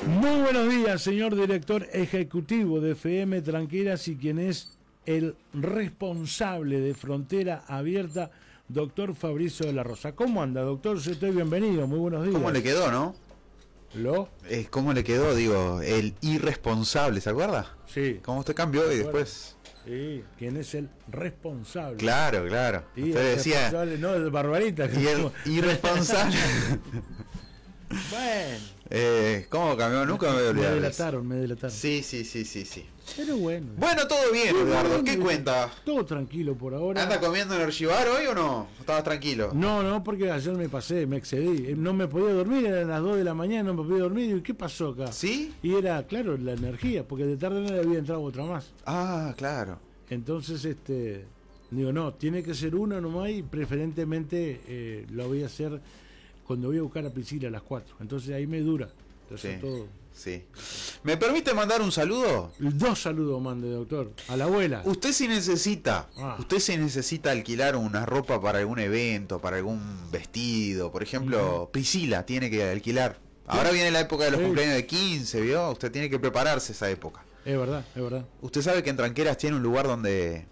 Muy buenos días, señor director ejecutivo de FM Tranqueras y quien es el responsable de Frontera Abierta, doctor Fabrizio de la Rosa. ¿Cómo anda, doctor? Estoy bienvenido, muy buenos días. ¿Cómo le quedó, no? ¿Cómo le quedó, digo, el irresponsable, ¿se acuerda? Sí. ¿Cómo usted cambió y después? Sí, ¿quién es el responsable? Claro, claro. Sí, usted decía... No, el Barbarita. Y el irresponsable... Bueno. ¿Cómo cambió? Nunca me voy a olvidar. Me delataron. Sí. Pero bueno. Bueno, todo bien, Eduardo. ¿Qué cuenta? Todo tranquilo por ahora. ¿Anda comiendo Energibar hoy o no? ¿Estabas tranquilo? No, porque ayer me excedí. No me podía dormir, eran las 2 de la mañana, no me podía dormir. ¿Y qué pasó acá? ¿Sí? Y era, claro, la energía, porque de tarde no le había entrado otra más. Ah, claro. Entonces, digo, no, tiene que ser una nomás y preferentemente lo voy a hacer cuando voy a buscar a Priscila a las 4. Entonces ahí me dura. Entonces, sí, todo. sí. ¿Me permite mandar un saludo? 2 saludos mande, doctor. A la abuela. Usted si necesita alquilar una ropa para algún evento, para algún vestido, por ejemplo, Priscila tiene que alquilar. Ahora viene la época de los cumpleaños de 15, ¿vio? Usted tiene que prepararse esa época. Es verdad. ¿Usted sabe que en Tranqueras tiene un lugar donde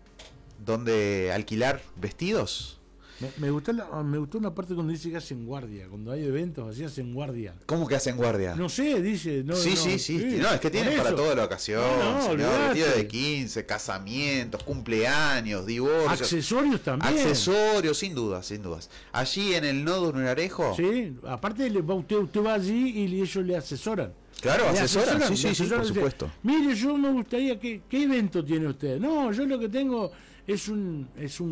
alquilar vestidos? Me gustó una parte cuando dice que hacen guardia. Cuando hay eventos así hacen guardia. ¿Cómo que hacen guardia? No sé, dice. No, sí. No, es que tienen para toda la ocasión. Vestido de 15, casamientos, cumpleaños, divorcios. Accesorios también. Accesorios, sin dudas. Allí en el Nodo Lunarejo. Sí, aparte usted va allí y ellos le asesoran. Claro, asesoran, sí, por supuesto. Mire, yo me gustaría ¿qué evento tiene usted? No, yo lo que tengo es un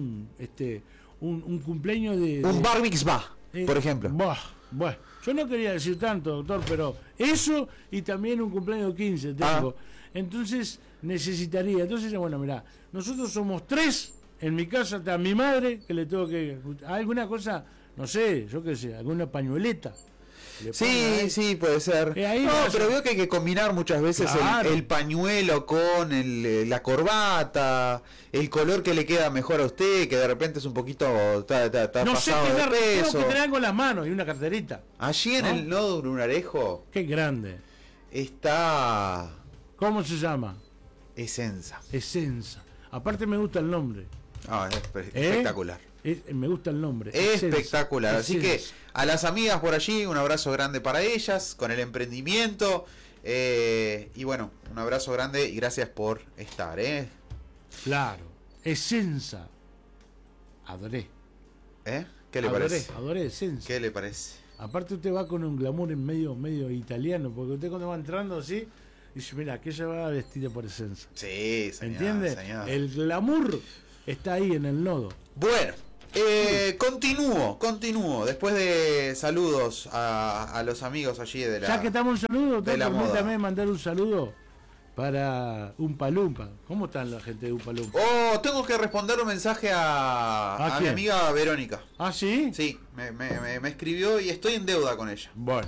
cumpleaños de... Un bar mitzvah, por ejemplo. Bueno, yo no quería decir tanto, doctor, pero eso y también un cumpleaños de 15 tengo. Entonces necesitaría, bueno, mirá, nosotros somos 3, en mi casa está mi madre, que le tengo que... alguna cosa, no sé, yo qué sé, alguna pañueleta. Sí, puede ser. Pero veo que hay que combinar muchas veces el pañuelo con la corbata, el color que le queda mejor a usted, que de repente es un poquito no pasado sé de peso. Tengo que tener con las manos y una carterita. Allí en el Nodo Lunarejo. Qué grande. Está... ¿Cómo se llama? Esenza. Aparte me gusta el nombre. Es espectacular. Me gusta el nombre. Espectacular. Así que a las amigas por allí, un abrazo grande para ellas, con el emprendimiento. Y bueno, un abrazo grande y gracias por estar. Claro. Esenza. Adoré. ¿Qué le parece? Adoré Esenza. ¿Qué le parece? Aparte usted va con un glamour en medio italiano, porque usted cuando va entrando así, dice, mira, que ella va vestida por Esenza. Sí, señor. ¿Entiende? Señor. El glamour está ahí en el nodo. Bueno, continúo. Después de saludos a los amigos allí de la... Ya que estamos en saludo, permítame mandar un saludo para Umpa Lumpa. ¿Cómo están la gente de Umpa Lumpa? Tengo que responder un mensaje a mi amiga Verónica. ¿Ah, sí? Sí, me escribió y estoy en deuda con ella. Bueno.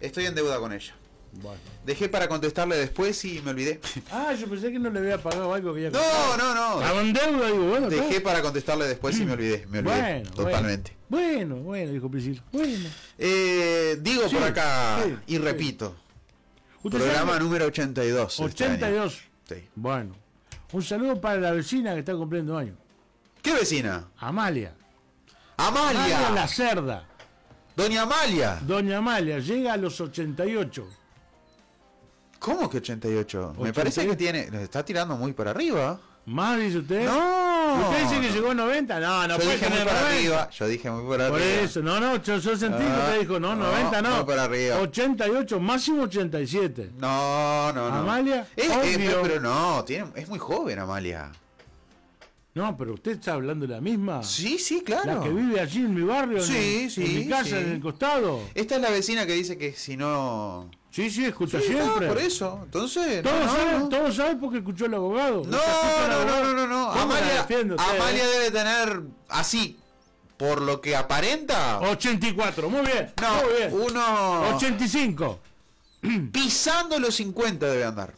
Dejé para contestarle después y me olvidé. Yo pensé que no le había pagado algo que ya... No. Estaba en deuda, digo, bueno. Dejé para contestarle después y me olvidé. Totalmente. Bueno, dijo Priscila. Bueno. Digo por acá y repito. Programa número 82. 82. Este año. Sí. Bueno. Un saludo para la vecina que está cumpliendo años. ¿Qué vecina? Amalia La Cerda. Doña Amalia Llega a los 88. ¿Cómo que 88? Me parece que le está tirando muy para arriba. ¿Más dice usted? No. ¿Usted dice que llegó a 90? No, yo dije muy para arriba. Yo dije muy para arriba. Por eso, yo sentí que usted dijo, 90 no. Muy para arriba. 88, máximo 87. No. Amalia, pero no, es muy joven Amalia. No, pero usted está hablando de la misma. Sí, claro. La que vive allí en mi barrio, en mi casa, en el costado. Esta es la vecina que dice que si no... Sí, escucha siempre. Por eso. Entonces... Todos saben porque escuchó el abogado. No. Amalia debe tener así, por lo que aparenta... 84, muy bien. No, muy bien. 85. Pisando los 50 debe andar.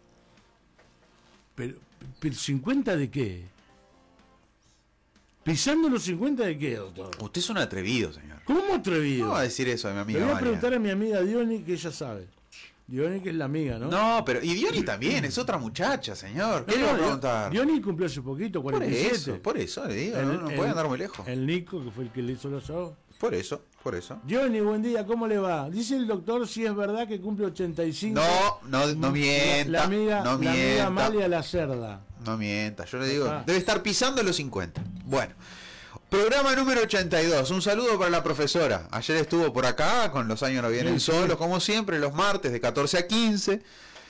Pero ¿50 de qué? ¿Pisando los 50 de qué, doctor? Usted es un atrevido, señor. ¿Cómo atrevido? No va a decir eso a mi amiga Le voy a Amalia. preguntar a mi amiga Diony, que ella sabe. Diony, que es la amiga, ¿no? No, pero y Diony también, es otra muchacha, señor. ¿Qué le va a preguntar? Diony cumplió hace poquito, 47. Por eso le digo, no puede andar muy lejos. El Nico, que fue el que le hizo los ojos. Por eso. Diony, buen día, ¿cómo le va? Dice el doctor si es verdad que cumple 85. No mienta. La amiga Amalia la Cerda. No mienta, yo le digo, debe estar pisando los 50. Bueno, programa número 82. Un saludo para la profesora. Ayer estuvo por acá, con Los años no vienen solos, como siempre, los martes de 14 a 15.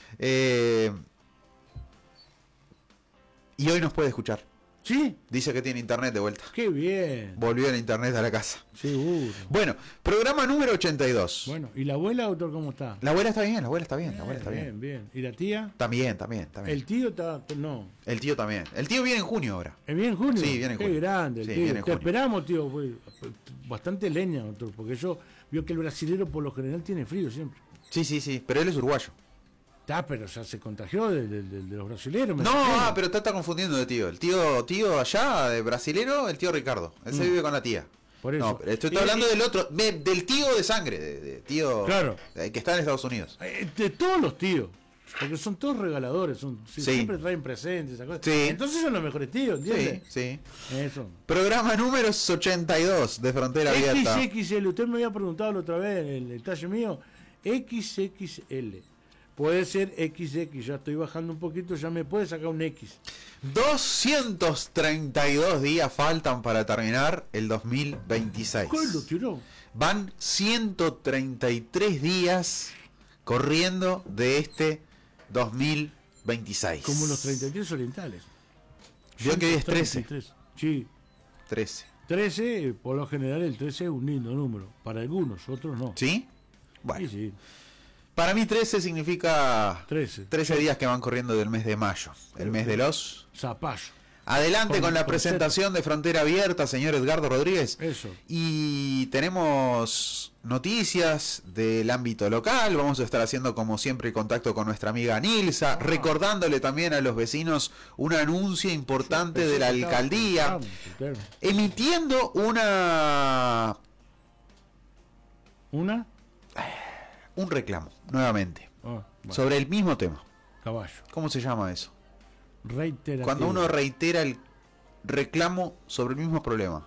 Y hoy nos puede escuchar. ¿Sí? Dice que tiene internet de vuelta. ¡Qué bien! Volvió el internet a la casa. Seguro. Bueno, programa número 82. Bueno, ¿y la abuela, doctor, cómo está? La abuela está bien. Bien. ¿Y la tía? También. ¿El tío está...? No. El tío también. El tío viene en junio ahora. ¿Viene en junio? Sí, viene en junio. Qué grande el Sí, tío. viene en Te junio. esperamos, tío. Fue bastante leña, doctor, porque yo veo que el brasilero por lo general tiene frío siempre. Sí, pero él es uruguayo. Pero ya se contagió de los brasileros. No, pero está confundiendo de tío. El tío allá, de brasilero, el tío Ricardo. Él se vive con la tía. Por eso. No, pero estoy hablando del otro, del tío de sangre, de tío claro. Que está en Estados Unidos. De todos los tíos. Porque son todos regaladores, siempre traen presentes, esas cosas. Sí. Entonces son los mejores tíos, ¿entiendes? Sí. Eso. Programa número 82 de Frontera Abierta. XXL, usted me había preguntado la otra vez en el talle mío. XXL. Puede ser XX, ya estoy bajando un poquito, ya me puede sacar un X. 232 días faltan para terminar el 2026. ¿Cuál lo tiró? Van 133 días corriendo de este 2026. Como los 33 orientales. Yo que hoy es 13. Sí. 13. 13, por lo general el 13 es un lindo número. Para algunos, otros no. ¿Sí? Bueno. Sí. Para mí 13 significa 13 días que van corriendo del mes de mayo. El mes de los zapallos. Adelante con la presentación de Frontera Abierta, señor Edgardo Rodríguez. Eso. Y tenemos noticias del ámbito local. Vamos a estar haciendo, como siempre, contacto con nuestra amiga Nilsa, recordándole también a los vecinos un anuncio importante de la alcaldía, emitiendo un reclamo, nuevamente, sobre el mismo tema. Caballo. ¿Cómo se llama eso? Reiterativo. Cuando uno reitera el reclamo sobre el mismo problema.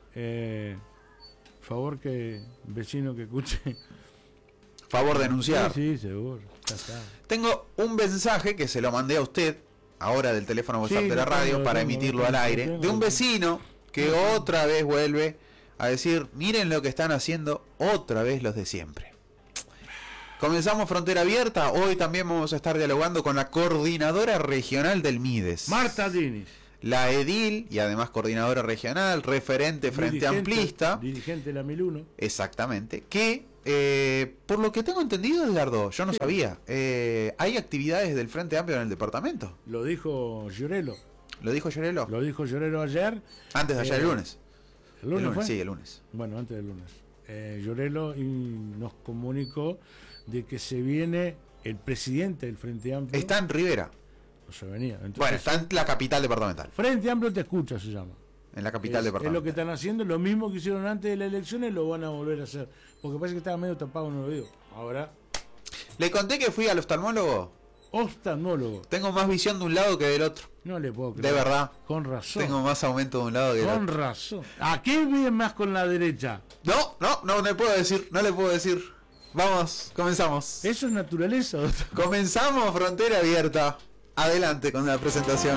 Favor que vecino que escuche. Favor denunciar. Sí, seguro. Ya está. Tengo un mensaje que se lo mandé a usted, ahora del teléfono WhatsApp de la radio, para emitirlo al aire, de un vecino que otra vez vuelve a decir, miren lo que están haciendo otra vez los de siempre. Comenzamos Frontera Abierta. Hoy también vamos a estar dialogando con la coordinadora regional del Mides, Marta Diniz. La edil y además coordinadora regional, referente Frente Amplista. Dirigente de la 1001. Exactamente. Que, por lo que tengo entendido, Edgardo, yo no sabía, hay actividades del Frente Amplio en el departamento. Lo dijo Llorelo. ¿Lo dijo Llorelo? Lo dijo Llorelo ayer. Antes de ayer, el lunes. ¿El lunes fue? Sí, el lunes. Bueno, antes del lunes. Llorelo nos comunicó de que se viene el presidente del Frente Amplio. Está en Rivera. No se venía. Entonces, bueno, está en la capital departamental. Frente Amplio te escucha, se llama. En la capital departamental. Es lo que están haciendo, lo mismo que hicieron antes de las elecciones, lo van a volver a hacer. Porque parece que estaba medio tapado en el oído. Ahora. ¿Le conté que fui al oftalmólogo? Oftalmólogo. Tengo más visión de un lado que del otro. No le puedo creer. De verdad. Con razón. Tengo más aumento de un lado que del otro. Con razón. ¿A qué bien más con la derecha? No le puedo decir. No le puedo decir. Vamos, comenzamos. Eso es naturaleza, doctor. Comenzamos Frontera Abierta. Adelante con la presentación.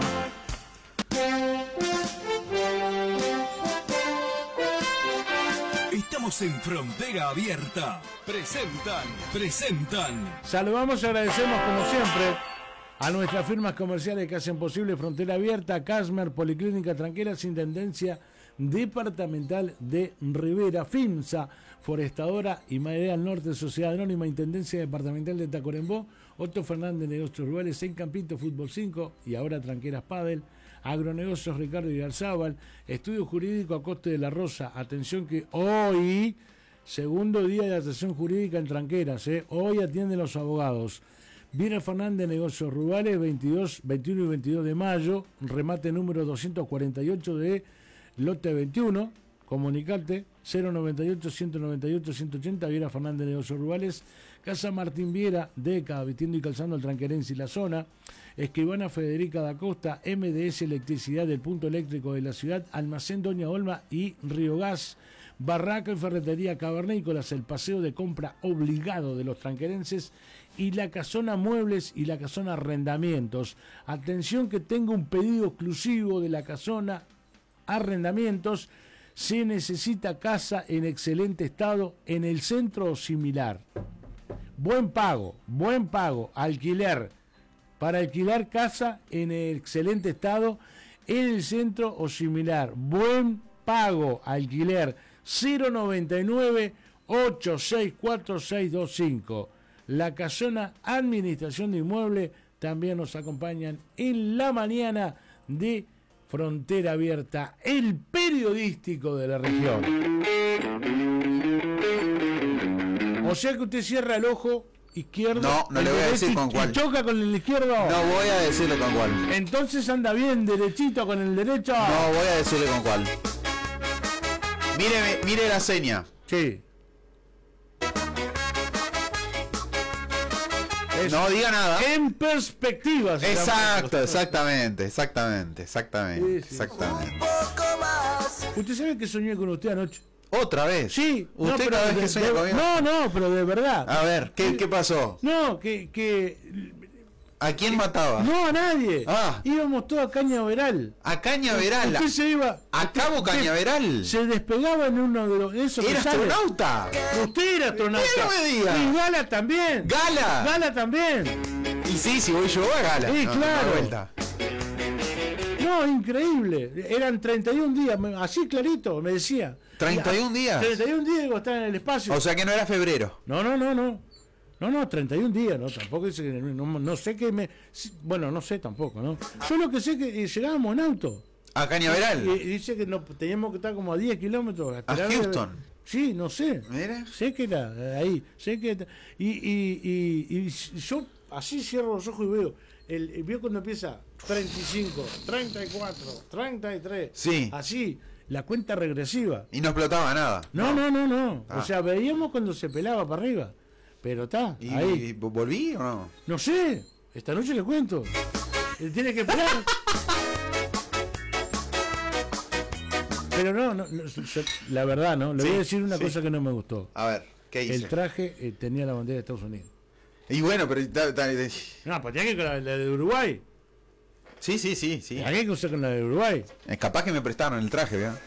Estamos en Frontera Abierta. Presentan. Saludamos y agradecemos como siempre a nuestras firmas comerciales que hacen posible Frontera Abierta, Casmer, Policlínica Tranqueras, Intendencia Departamental de Rivera, FIMSA, Forestadora y Madera del Norte, Sociedad Anónima, Intendencia Departamental de Tacuarembó, Otto Fernández Negocios Rurales, en Campito Fútbol 5 y ahora Tranqueras Padel, Agronegocios Ricardo Igarzábal, Estudio Jurídico a Coste de la Rosa. Atención que hoy, segundo día de atención jurídica en Tranqueras, hoy atienden los abogados. Viene Fernández Negocios Rurales, 21 y 22 de mayo, remate número 248 de lote 21, comunicate 098-198-180, Viera Fernández, Negocios Rurales, Casa Martín Viera, Deca, vistiendo y calzando el Tranquerense y la zona, Escribana Federica da Costa, MDS Electricidad del punto eléctrico de la ciudad, Almacén Doña Olma y Río Gas, Barraca y Ferretería Cavernícolas, el paseo de compra obligado de los tranquerenses, y la Casona Muebles y la Casona Arrendamientos. Atención que tengo un pedido exclusivo de la Casona Arrendamientos. Se necesita casa en excelente estado en el centro o similar. Buen pago, alquiler. Para alquilar casa en excelente estado en el centro o similar. Buen pago, alquiler. 099-864-625. La Casona Administración de Inmueble también nos acompañan en la mañana de Frontera Abierta, el periodístico de la región. O sea que usted cierra el ojo izquierdo. No le voy a decir con cuál. ¿Choca con el izquierdo? No voy a decirle con cuál. Entonces anda bien, derechito con el derecho. No voy a decirle con cuál. Mire la seña. Sí. No diga nada. En perspectiva. Exacto, exactamente. Sí. ¿Usted sabe que soñé con usted anoche? ¿Otra vez? Sí. ¿Usted cada vez que sueña conmigo? No, pero de verdad. A ver, ¿qué pasó? No, que ¿A quién mataba? no, a nadie. Ah. Íbamos todos a Cañaveral. A Cañaveral. Usted se iba. ¿A Cabo Cañaveral? Se despegaba en uno de los. Esos ¿Era que sale. astronauta? Usted era astronauta. No me diga. Y Gala también. ¿Gala? Gala también. Y sí, si voy yo a Gala. Sí, No, claro. no, vuelta. No, increíble. Eran 31 días, así clarito, me decía. 31 días. 31 días digo, estar en el espacio. O sea que no era febrero. No, 31 días, no, tampoco dice que no sé qué me. Bueno, no sé tampoco, ¿no? Yo lo que sé que llegábamos en auto. ¿A Cañaveral? Y dice que no, teníamos que estar como a 10 kilómetros. ¿A Houston? Sí, no sé. Mira. Sé que era ahí. Sé que. Y yo así cierro los ojos y veo. Veo cuando empieza 35, 34, 33. Sí. Así, la cuenta regresiva. Y no explotaba nada. No. Ah. O sea, veíamos cuando se pelaba para arriba. Pero está, ¿Y ahí. volví o no? No sé, esta noche le cuento. Él tiene que esperar. Pero no, la verdad, ¿no? Le voy a decir una cosa que no me gustó. A ver, ¿qué hice? El traje tenía la bandera de Estados Unidos. Y bueno, pero... No, pues tenía que ir con la de Uruguay. Sí. Tenía que usar con la de Uruguay. Capaz que me prestaron el traje, ¿verdad?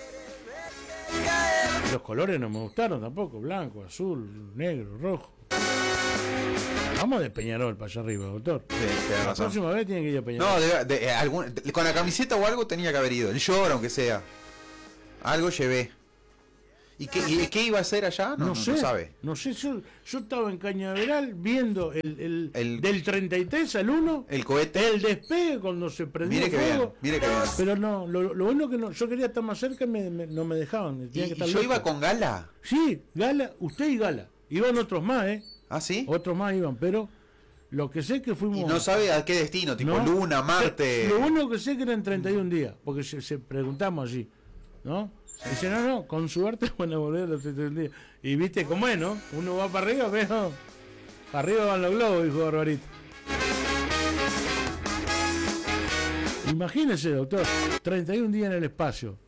Los colores no me gustaron tampoco. Blanco, azul, negro, rojo. Vamos de Peñarol para allá arriba, doctor. Sí, tenés La razón. próxima vez tiene que ir a Peñarol. No, con la camiseta o algo tenía que haber ido. El short, aunque sea. Algo llevé. ¿Y qué iba a hacer allá? No sabe. No sé, yo estaba en Cañaveral viendo el del 33 al 1. El cohete. El despegue cuando se prendió Mire que fuego. bien, mire que bien. Pero no, lo bueno que no, yo quería estar más cerca y no me dejaban. Tenía que ¿Y estar yo lejos. iba con Gala? Sí, Gala, usted y Gala. Iban otros más, ¿eh? ¿Ah, sí? Otros más iban, pero lo que sé que fuimos... Y no sabe a qué destino, tipo ¿no? Luna, Marte. Lo único que sé que eran 31 días, porque se preguntamos allí, ¿no? Dice, no, con suerte van a volver a los 31 días. Y viste cómo es, ¿no? Uno va para arriba, pero para arriba van los globos, dijo Barbarito. Imagínese, doctor, 31 días en el espacio.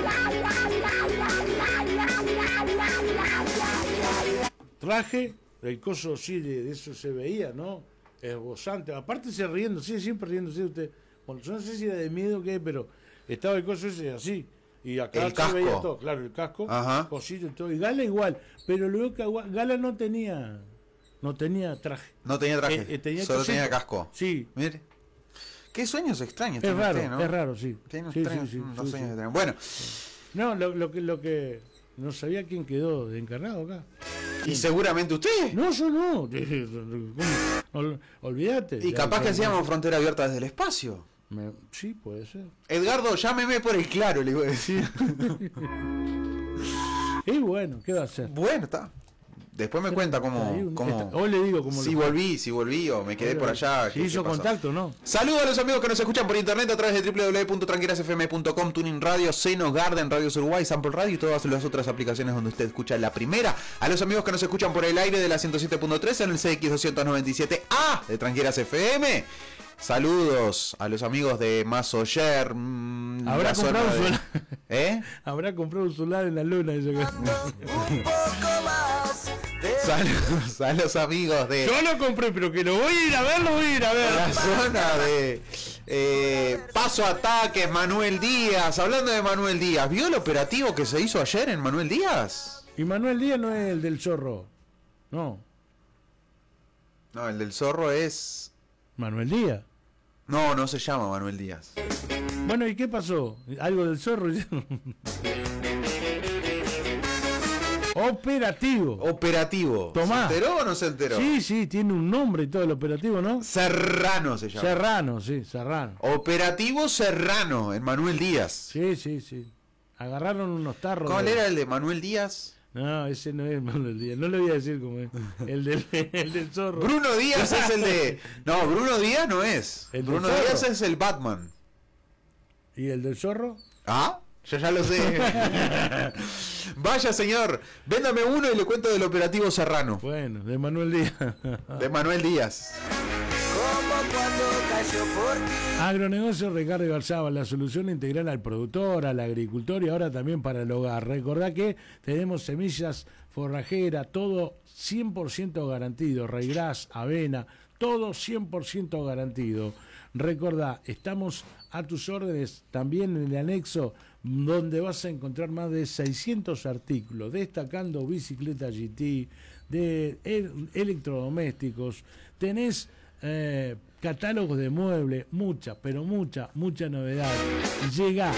Traje, el coso sí, de eso se veía, ¿no? Esbozante. Aparte se riendo, sí, siempre riéndose usted. Bueno, yo no sé si era de miedo o qué, pero estaba el coso ese así. Y acá El se casco. veía todo, claro, el casco, Ajá. cosito y todo. Y Gala igual, pero luego que Gala no tenía traje. No tenía traje, Tenía solo cosito. tenía casco. Sí. Mire. Qué sueños extraños Es tiene raro, usted, ¿no? es raro, sí. Tiene Sí, extraños, sí, los sí, sueños sí. extraños. Bueno, No, lo que no sabía quién quedó de encarnado acá. y seguramente usted. No, yo no. Olvídate. Y Ya, capaz que ya, hacíamos frontera abierta desde el espacio. Sí, puede ser. Edgardo, llámeme por el claro, le iba a decir. Y bueno, ¿qué va a hacer? Bueno, está. Después me cuenta cómo... Hoy le digo cómo... Si volví o me quedé por allá. Si hizo contacto, ¿no? Saludos a los amigos que nos escuchan por internet a través de www.tranquilasfm.com, Tuning Radio, Seno Garden, Radio Uruguay, Sample Radio y todas las otras aplicaciones donde usted escucha la primera. A los amigos que nos escuchan por el aire de la 107.3 en el CX297A de Tranquilas FM. Saludos a los amigos de Masoyer. Habrá comprado un solar. Habrá comprado un solar en la luna. Un poco más. Saludos a los amigos de... Yo lo compré, pero que lo voy a ir a ver, La zona de Paso Ataques, Manuel Díaz. Hablando de Manuel Díaz, ¿vio el operativo que se hizo ayer en Manuel Díaz? Y Manuel Díaz no es el del Zorro. No, el del Zorro es... Manuel Díaz. No se llama Manuel Díaz. Bueno, ¿y qué pasó? ¿Algo del Zorro? Operativo. Tomás. ¿Se enteró o no se enteró? Sí, tiene un nombre y todo el operativo, ¿no? Serrano se llama. Serrano. Operativo Serrano, en Manuel Díaz. Sí. Agarraron unos tarros. ¿Cuál era el de Manuel Díaz? No, ese no es Manuel Díaz. No le voy a decir cómo es. El del Zorro. Bruno Díaz es el de... No, Bruno Díaz no es. Bruno Díaz es el Batman. ¿Y el del Zorro? Yo ya lo sé. Vaya, señor, véndame uno y le cuento del operativo Serrano. Bueno, de Manuel Díaz. De Manuel Díaz. Como cuando cayó por ti. Agronegocio Ricardo Garzaba, la solución integral al productor, al agricultor y ahora también para el hogar. Recordá que tenemos semillas forrajeras, todo 100% garantido, raigras, avena, todo 100% garantido. Recordá, estamos a tus órdenes también en el anexo, donde vas a encontrar más de 600 artículos, destacando bicicleta GT, de electrodomésticos, tenés catálogos de muebles, mucha novedad. Llega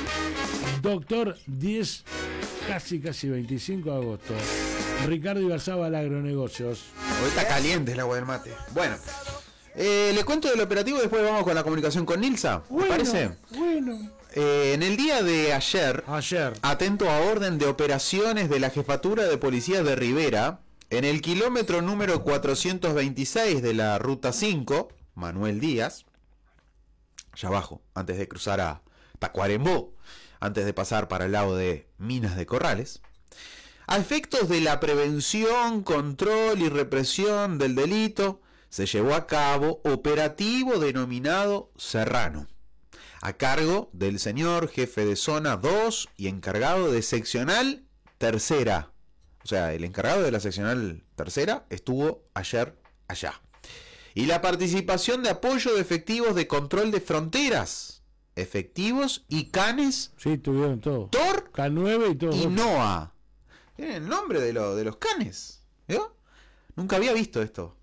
Doctor 10, casi 25 de agosto. Ricardo Ibarzábal Agronegocios. Hoy está caliente el agua del mate. Bueno, le cuento del operativo y después vamos con la comunicación con Nilsa. ¿Me parece? Bueno. En el día de ayer, atento a orden de operaciones de la Jefatura de Policía de Rivera, en el kilómetro número 426 de la Ruta 5, Manuel Díaz, allá abajo, antes de cruzar a Tacuarembó, antes de pasar para el lado de Minas de Corrales, a efectos de la prevención, control y represión del delito, se llevó a cabo operativo denominado Serrano, a cargo del señor jefe de zona 2 y encargado de seccional tercera. O sea, el encargado de la seccional tercera estuvo ayer allá. Y la participación de apoyo de efectivos de control de fronteras, efectivos y canes. Sí, tuvieron todo. TOR, K9 y todo. Y NOA. Tienen el nombre de los canes. ¿Vio? Nunca había visto esto.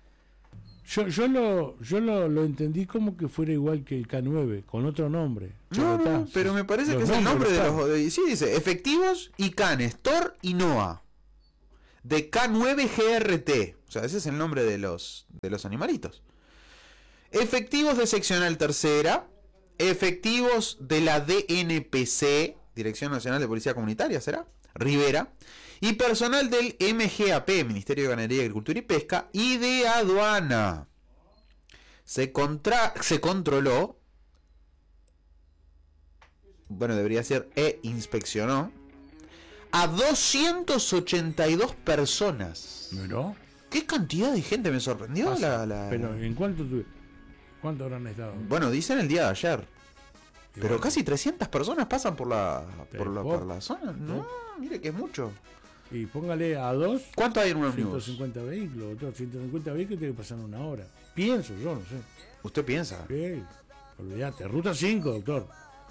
Yo lo entendí como que fuera igual que el K9, con otro nombre. No, pero me parece que es el nombre de los... Sí, dice, efectivos y canes, TOR y NOA. De K9 GRT. O sea, ese es el nombre de los animalitos. Efectivos de seccional tercera. Efectivos de la DNPC, Dirección Nacional de Policía Comunitaria, ¿será? Rivera. Y personal del MGAP, Ministerio de Ganadería, Agricultura y Pesca, y de Aduana. Se controló, bueno, debería ser inspeccionó, a 282 personas. ¿No? ¿Qué cantidad de gente? Me sorprendió Pero ¿en cuánto habrán estado? Bueno, dicen el día de ayer. Pero casi 300 personas pasan por la zona. No, mire que es mucho. Y póngale a 2. ¿Cuánto hay en un ómnibus? 150 vehículos, doctor. 150 vehículos tiene que pasar una hora. Pienso, yo no sé. ¿Usted piensa? Sí, olvídate. Ruta 5, doctor.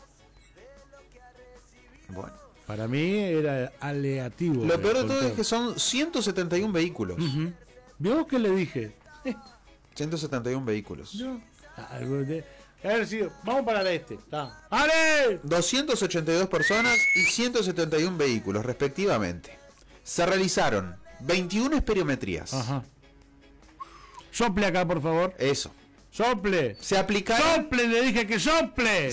Bueno. Para mí era aleativo. Lo peor de todo es que son 171 vehículos. ¿Vio que le dije? 171 vehículos. No. A ver si vamos para el este. ¡Ale! 282 personas y 171 vehículos, respectivamente. Se realizaron 21 esperiometrías. Ajá. Sople acá, por favor. Eso. Sople. Se aplicaron. ¡Sople! Le dije que sople.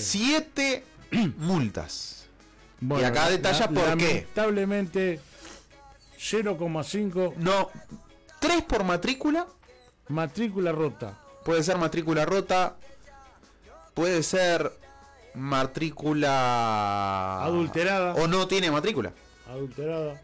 7 multas. Bueno, y acá detalla por qué. Lamentablemente, 0,5. No, 3 por matrícula. Matrícula rota. Puede ser matrícula rota. Puede ser matrícula adulterada. O no tiene matrícula. Adulterada.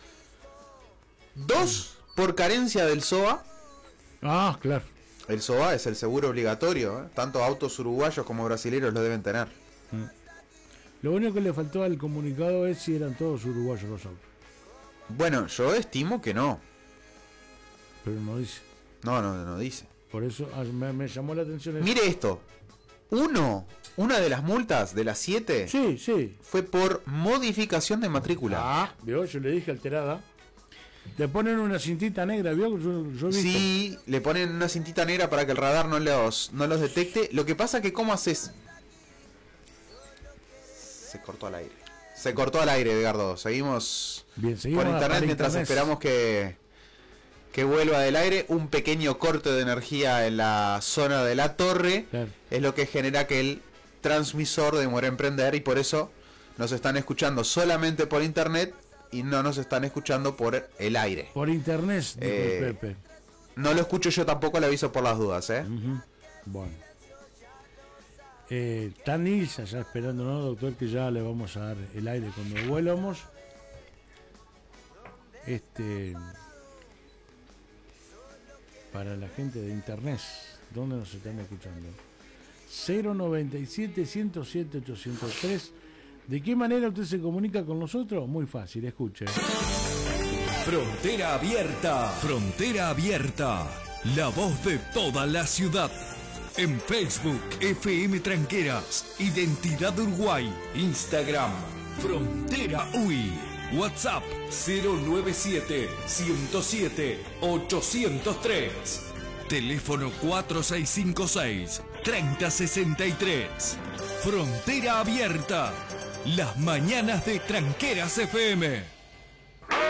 2 por carencia del SOA. Ah, claro. El SOA es el seguro obligatorio, ¿eh? Tanto autos uruguayos como brasileños lo deben tener. Lo único que le faltó al comunicado es si eran todos uruguayos los autos. Bueno, yo estimo que no. Pero no dice. No dice. Por eso me llamó la atención eso. Mire esto. Una de las multas de las 7 Sí. fue por modificación de matrícula. Ah, vio, yo le dije alterada. Le ponen una cintita negra, vio, yo he visto. Sí, le ponen una cintita negra para que el radar no los detecte. Lo que pasa que ¿cómo haces? Se cortó al aire, Edgardo. Seguimos Bien, por internet mientras esperamos que vuelva del aire. Un pequeño corte de energía en la zona de la torre, claro, es lo que genera que el transmisor demore en prender, y por eso nos están escuchando solamente por internet y no nos están escuchando por el aire. Por internet, dijo Pepe. No lo escucho yo tampoco, le aviso por las dudas, Bueno. Está Nilsa ya esperando, ¿no, doctor? Que ya le vamos a dar el aire cuando vuelvamos. Para la gente de internet, ¿dónde nos están escuchando? 097-107-803. ¿De qué manera usted se comunica con nosotros? Muy fácil, escuche. Frontera abierta. Frontera abierta. La voz de toda la ciudad. En Facebook, FM Tranqueras, Identidad Uruguay. Instagram, Frontera UI. WhatsApp 097-107-803. Teléfono 4656-3063. Frontera abierta. Las mañanas de Tranqueras FM.